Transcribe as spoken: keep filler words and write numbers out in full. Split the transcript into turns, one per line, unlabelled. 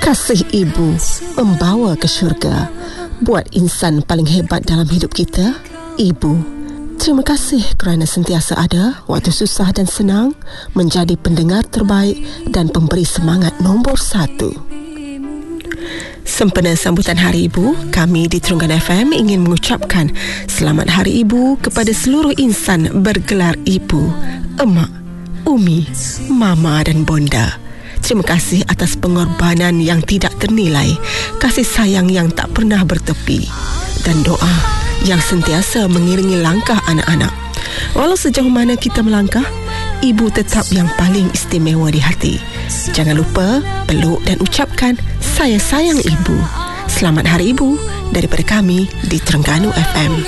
Kasih ibu membawa ke syurga. Buat insan paling hebat dalam hidup kita, ibu. Terima kasih kerana sentiasa ada waktu susah dan senang, menjadi pendengar terbaik dan pemberi semangat nombor satu. Sempena sambutan Hari Ibu, kami di Terengganu F M ingin mengucapkan Selamat Hari Ibu kepada seluruh insan bergelar ibu, emak, umi, mama dan bonda. Terima kasih atas pengorbanan yang tidak ternilai, kasih sayang yang tak pernah bertepi, dan doa yang sentiasa mengiringi langkah anak-anak. Walau sejauh mana kita melangkah, ibu tetap yang paling istimewa di hati. Jangan lupa peluk dan ucapkan saya sayang ibu. Selamat Hari Ibu daripada kami di Terengganu F M.